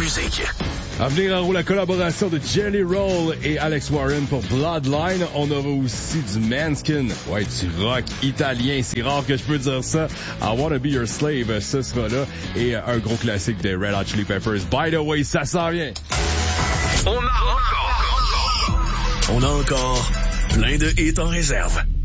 musique. À venir en haut, la collaboration de Jelly Roll et Alex Warren pour Bloodline. On aura aussi du Manskin. Ouais, du rock italien. C'est rare que je peux dire ça. I Wanna Be Your Slave, ce sera là. Et un gros classique des Red Hot Chili Peppers. By the way, ça s'en vient. On a encore plein de hits en réserve.